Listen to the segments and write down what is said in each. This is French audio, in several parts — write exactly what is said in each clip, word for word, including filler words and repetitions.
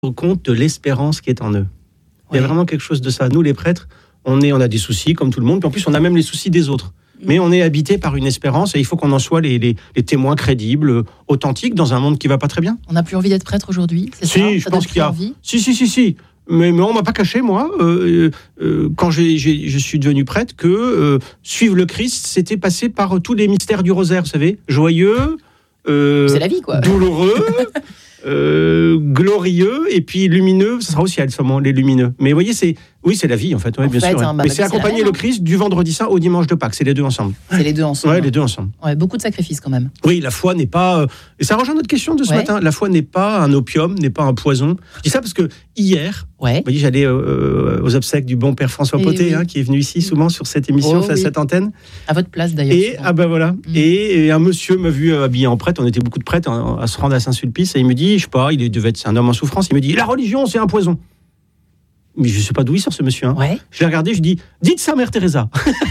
compte de l'espérance qui est en eux. Il y a vraiment quelque chose de ça. Nous, les prêtres, on, est, on a des soucis comme tout le monde, puis en plus, on a même les soucis des autres. Mais on est habité par une espérance et il faut qu'on en soit les, les, les témoins crédibles, authentiques, dans un monde qui ne va pas très bien. On n'a plus envie d'être prêtre aujourd'hui, c'est si, ça je ça pense qu'il y a... envie Si, si, si, si. Mais, mais on ne m'a pas caché, moi, euh, euh, quand j'ai, j'ai, je suis devenu prêtre, que euh, suivre le Christ, c'était passer par euh, tous les mystères du rosaire, vous savez, joyeux, euh, c'est la vie, quoi. douloureux, euh, glorieux, et puis lumineux, ce sera aussi sûrement les lumineux. Mais vous voyez, c'est, oui, c'est la vie, en fait, ouais, en bien fait, sûr. hein, bah, mais bah, c'est accompagner c'est le Christ du vendredi saint au dimanche de Pâques, c'est les deux ensemble. C'est les deux ensemble. Ouais, les deux ensemble. Ouais, beaucoup de sacrifices, quand même. Oui, la foi n'est pas... Euh, et ça rejoint notre question de ce ouais. matin. La foi n'est pas un opium, n'est pas un poison. Je dis ça parce que hier, ouais. vous voyez, j'allais euh, aux obsèques du bon père François et Potet, oui. hein, qui est venu ici souvent sur cette émission, oh, sur oui. cette antenne. À votre place, d'ailleurs. Et, souvent. ah ben voilà. Mm. Et, et un monsieur m'a vu euh, habillé en prêtre. On était beaucoup de prêtres hein, à se rendre à Saint-Sulpice. Et il me dit, je sais pas, il devait être c'est un homme en souffrance. Il me dit, la religion, c'est un poison. Mais je ne sais pas d'où il sort ce monsieur. Hein. Ouais. Je l'ai regardé, je dis, dites ça, Mère Teresa.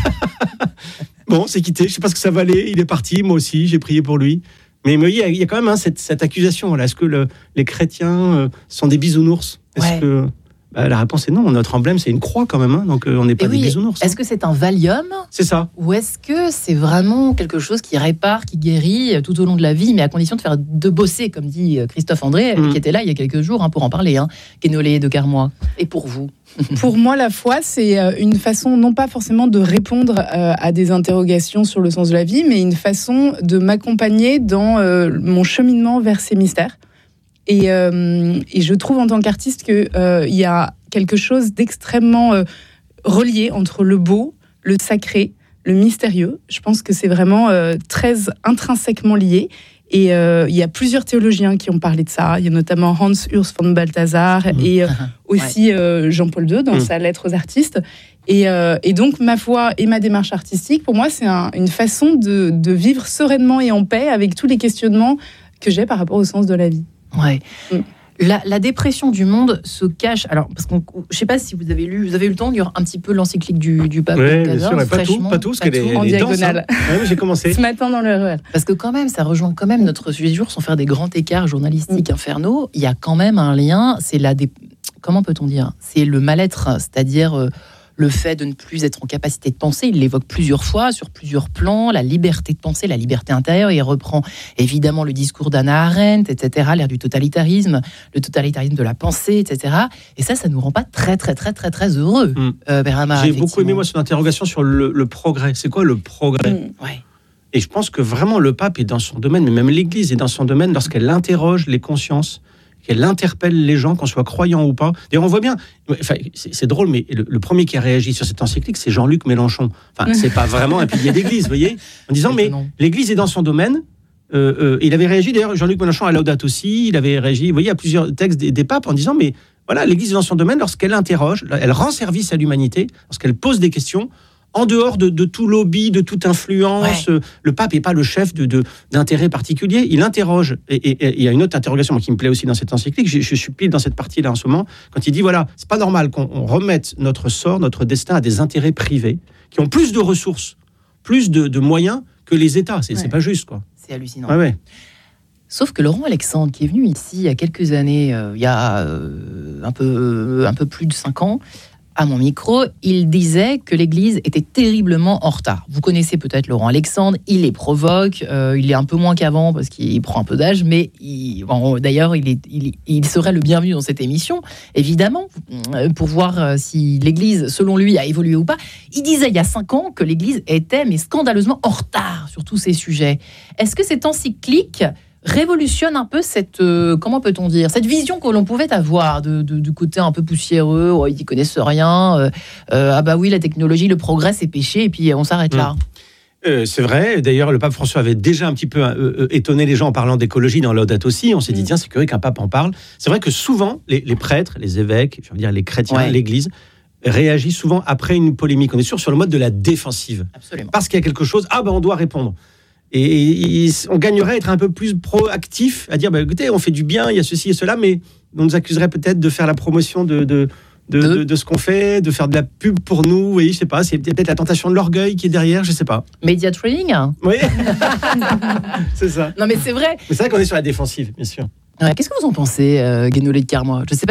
Bon, c'est quitté. Je ne sais pas ce que ça valait. Il est parti. Moi aussi, j'ai prié pour lui. Mais il y a, il y a quand même hein, cette, cette accusation. Là. Est-ce que le, les chrétiens euh, sont des bisounours ? Est-ce ouais. que bah, la réponse est non. Notre emblème, c'est une croix quand même. Hein, donc euh, on n'est pas Et des oui, bisounours. Est-ce hein. que c'est un Valium ? C'est ça. Ou est-ce que c'est vraiment quelque chose qui répare, qui guérit tout au long de la vie, mais à condition de faire de bosser, comme dit Christophe André, mmh. qui était là il y a quelques jours hein, pour en parler, hein, Guénolé de Carmois. Et pour vous ? Pour moi, la foi, c'est une façon, non pas forcément de répondre euh, à des interrogations sur le sens de la vie, mais une façon de m'accompagner dans euh, mon cheminement vers ces mystères. Et, euh, et je trouve en tant qu'artiste qu'il euh, y a quelque chose d'extrêmement euh, relié entre le beau, le sacré, le mystérieux. Je pense que c'est vraiment euh, très intrinsèquement lié. Et euh, il y a plusieurs théologiens qui ont parlé de ça. Il y a notamment Hans Urs von Balthasar mmh. et euh, aussi ouais. euh, Jean-Paul deux dans mmh. sa lettre aux artistes. Et, euh, et donc, ma foi et ma démarche artistique, pour moi, c'est un, une façon de, de vivre sereinement et en paix avec tous les questionnements que j'ai par rapport au sens de la vie. Ouais. Mmh. La, la dépression du monde se cache. Alors, parce qu'on, je ne sais pas si vous avez lu, vous avez eu le temps de lire un petit peu l'encyclique du, du pape. Oui, bien sûr, mais pas tout, pas tout, parce qu'elle est en diagonale. Hein. Ouais, j'ai commencé ce matin dans le R E R. Parce que quand même, ça rejoint quand même notre sujet du jour, sans faire des grands écarts journalistiques mmh. infernaux. Il y a quand même un lien. C'est la dé... comment peut-on dire ? C'est le mal-être, c'est-à-dire. Euh, le fait de ne plus être en capacité de penser, il l'évoque plusieurs fois, sur plusieurs plans, la liberté de penser, la liberté intérieure. Il reprend évidemment le discours d'Hannah Arendt, et cetera, l'ère du totalitarisme, le totalitarisme de la pensée, et cetera. Et ça, ça ne nous rend pas très, très, très, très, très heureux, mmh. euh, Berama. J'ai beaucoup aimé, moi, son interrogation sur le, le progrès. C'est quoi le progrès ? mmh. ouais. Et je pense que vraiment, le pape est dans son domaine, mais même l'Église est dans son domaine lorsqu'elle interroge les consciences, qu'elle interpelle les gens, qu'on soit croyant ou pas. D'ailleurs, on voit bien, enfin, c'est, c'est drôle, mais le, le premier qui a réagi sur cette encyclique, c'est Jean-Luc Mélenchon. Enfin, c'est pas vraiment un pilier d'église, vous voyez, en disant, mais l'église est dans son domaine. Euh, euh, il avait réagi, d'ailleurs, Jean-Luc Mélenchon à Laudato aussi, il avait réagi, vous voyez, à plusieurs textes des, des papes en disant, mais voilà, l'église est dans son domaine lorsqu'elle interroge, elle rend service à l'humanité, lorsqu'elle pose des questions, en dehors de, de tout lobby, de toute influence. Ouais. Le pape n'est pas le chef de, de, d'intérêt particulier. Il interroge. Et il y a une autre interrogation moi, qui me plaît aussi dans cette encyclique. Je, je suis pile dans cette partie-là en ce moment. Quand il dit, voilà, c'est pas normal qu'on remette notre sort, notre destin à des intérêts privés qui ont plus de ressources, plus de, de moyens que les États. C'est, ouais. c'est pas juste, quoi. C'est hallucinant. Ouais, ouais. Sauf que Laurent Alexandre, qui est venu ici il y a quelques années, euh, il y a euh, un, peu, euh, un peu plus de cinq ans, à mon micro, il disait que l'Église était terriblement en retard. Vous connaissez peut-être Laurent Alexandre, il les provoque, euh, il est un peu moins qu'avant parce qu'il prend un peu d'âge, mais il, bon, d'ailleurs, il, est, il, il serait le bienvenu dans cette émission, évidemment, pour voir si l'Église, selon lui, a évolué ou pas. Il disait il y a cinq ans que l'Église était mais scandaleusement en retard sur tous ces sujets. Est-ce que cette encyclique révolutionne un peu cette, euh, comment peut-on dire, cette vision que l'on pouvait avoir de, de, du côté un peu poussiéreux, oh, ils n'y connaissent rien, euh, euh, ah bah oui, la technologie, le progrès, c'est péché, et puis on s'arrête mmh. là. Euh, c'est vrai, d'ailleurs le pape François avait déjà un petit peu euh, euh, étonné les gens en parlant d'écologie dans Laudato Si, on s'est mmh. dit tiens c'est curieux qu'un pape en parle. C'est vrai que souvent les, les prêtres, les évêques, je veux dire les chrétiens, ouais. l'Église, réagissent souvent après une polémique. On est sûr sur le mode de la défensive. Absolument. Parce qu'il y a quelque chose, ah ben on doit répondre. Et, et on gagnerait à être un peu plus proactif, à dire, bah, écoutez, on fait du bien, il y a ceci et cela, mais on nous accuserait peut-être de faire la promotion de, de, de, de, de ce qu'on fait, de faire de la pub pour nous, oui, je sais pas, c'est peut-être la tentation de l'orgueil qui est derrière, je sais pas. Media training. Oui, c'est ça. Non mais c'est vrai. Mais c'est vrai qu'on est sur la défensive, bien sûr. Ouais, qu'est-ce que vous en pensez, euh, Guénolé de Carmois ? Je sais pas